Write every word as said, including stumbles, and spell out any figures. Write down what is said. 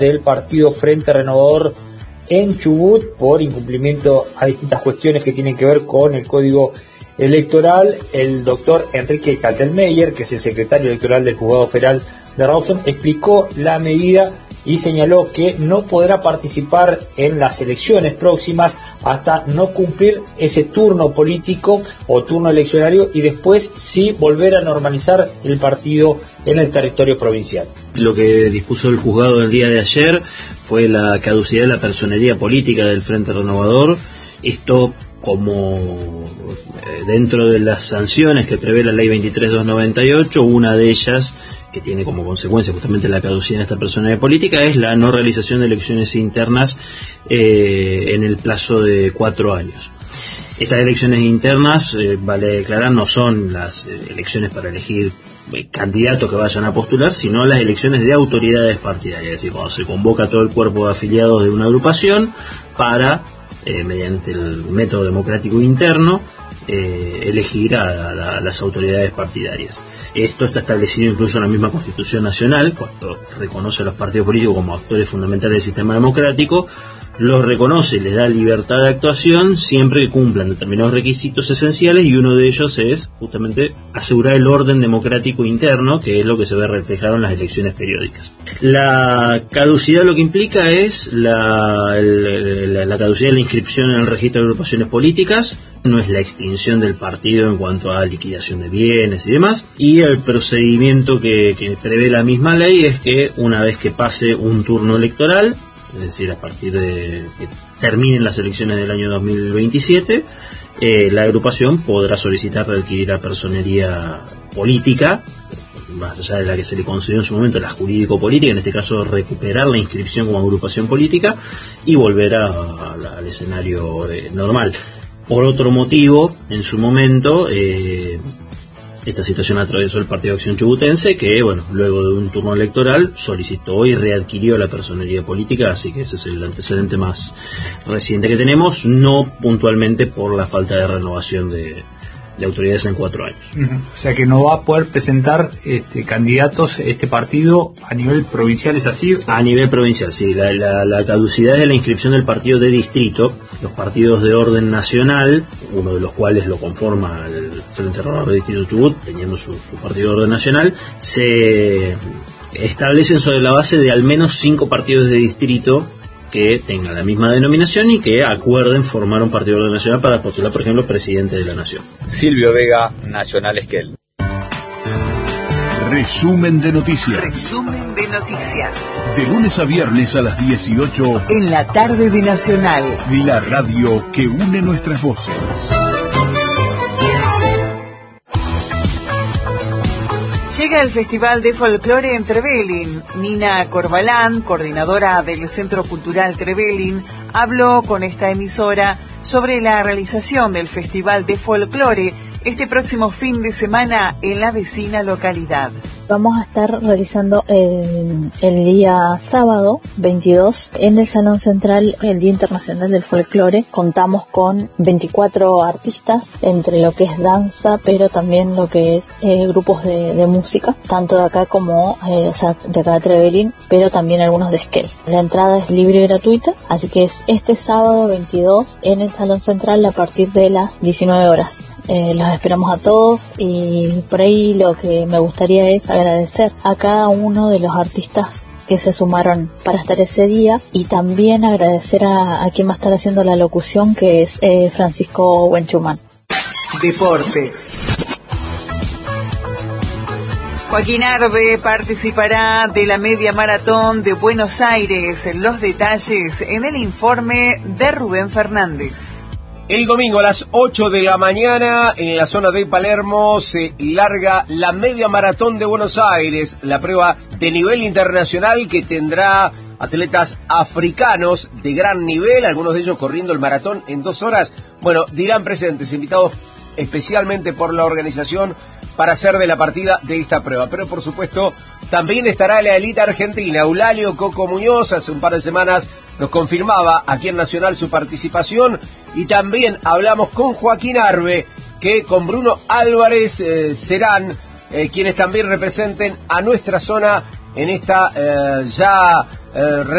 del partido Frente Renovador en Chubut por incumplimiento a distintas cuestiones que tienen que ver con el código electoral. El doctor Enrique Kaltenmeyer, que es el secretario electoral del Juzgado Federal de Rawson, explicó la medida y señaló que no podrá participar en las elecciones próximas hasta no cumplir ese turno político o turno eleccionario y después sí volver a normalizar el partido en el territorio provincial. Lo que dispuso el juzgado el día de ayer fue la caducidad de la personería política del Frente Renovador. Esto como dentro de las sanciones que prevé la ley veintitrés mil doscientos noventa y ocho, una de ellas, que tiene como consecuencia justamente la caducidad de esta personería política, es la no realización de elecciones internas eh, en el plazo de cuatro años. Estas elecciones internas, eh, vale declarar, no son las eh, elecciones para elegir eh, candidatos que vayan a postular, sino las elecciones de autoridades partidarias, es decir, cuando se convoca todo el cuerpo de afiliados de una agrupación para, eh, mediante el método democrático interno, eh, elegir a, a, a las autoridades partidarias. Esto está establecido incluso en la misma Constitución Nacional, cuando reconoce a los partidos políticos como actores fundamentales del sistema democrático, los reconoce y les da libertad de actuación siempre que cumplan determinados requisitos esenciales, y uno de ellos es justamente asegurar el orden democrático interno, que es lo que se ve reflejado en las elecciones periódicas. La caducidad lo que implica es la, la, la caducidad de la inscripción en el registro de agrupaciones políticas, no es la extinción del partido en cuanto a liquidación de bienes y demás, y el procedimiento que, que prevé la misma ley es que una vez que pase un turno electoral, es decir, a partir de que terminen las elecciones del año dos mil veintisiete, eh, la agrupación podrá solicitar readquirir la personería política, más allá de la que se le concedió en su momento, la jurídico-política, en este caso recuperar la inscripción como agrupación política y volver a, a, a, al escenario eh, normal. Por otro motivo, en su momento, eh, esta situación atravesó el Partido de Acción Chubutense, que, bueno, luego de un turno electoral solicitó y readquirió la personería política, así que ese es el antecedente más reciente que tenemos, no puntualmente por la falta de renovación de, de autoridades en cuatro años. Uh-huh. O sea que no va a poder presentar este, candidatos este partido a nivel provincial, ¿es así? A nivel provincial, sí. La, la, la caducidad de la inscripción del partido de distrito. Los partidos de orden nacional, uno de los cuales lo conforma el Frente Renovador de Distrito Chubut, teniendo su, su partido de orden nacional, se establecen sobre la base de al menos cinco partidos de distrito que tengan la misma denominación y que acuerden formar un partido de orden nacional para postular, por ejemplo, presidente de la nación. Silvio Vega, Nacional Esquel. Resumen de noticias. Resumen de noticias. De lunes a viernes a las dieciocho. En la tarde de Nacional. La radio que une nuestras voces. Llega el Festival de Folclore en Trevelin. Nina Corbalán, coordinadora del Centro Cultural Trevelin, habló con esta emisora sobre la realización del Festival de Folclore este próximo fin de semana en la vecina localidad. Vamos a estar realizando el, el día sábado veintidós en el Salón Central, el Día Internacional del Folclore. Contamos con veinticuatro artistas, entre lo que es danza, pero también lo que es eh, grupos de, de música, tanto de acá como eh, o sea, de acá de Trevelin, pero también algunos de Esquel. La entrada es libre y gratuita, así que es este sábado veintidós en el Salón Central a partir de las diecinueve horas. Eh, los esperamos a todos, y por ahí lo que me gustaría es agradecer a cada uno de los artistas que se sumaron para estar ese día, y también agradecer a, a quien va a estar haciendo la locución, que es eh, Francisco Buenchumán. Deportes. Joaquín Arbe participará de la media maratón de Buenos Aires. Los detalles en el informe de Rubén Fernández. El domingo a las ocho de la mañana en la zona de Palermo se larga la media maratón de Buenos Aires, la prueba de nivel internacional que tendrá atletas africanos de gran nivel, algunos de ellos corriendo el maratón en dos horas. Bueno, dirán presentes, invitados especialmente por la organización para hacer de la partida de esta prueba. Pero por supuesto también estará la élite argentina. Eulalio Coco Muñoz hace un par de semanas nos confirmaba aquí en Nacional su participación, y también hablamos con Joaquín Arbe, que con Bruno Álvarez eh, serán eh, quienes también representen a nuestra zona en esta eh, ya eh,